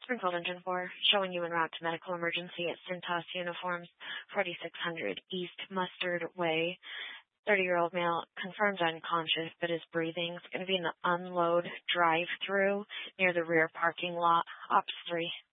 Springfield Engine 4, showing you en route to medical emergency at Cintas Uniforms, 4600 East Mustard Way. 30-year-old male confirmed unconscious but is breathing. It's going to be in the unload drive-through near the rear parking lot. Ops 3.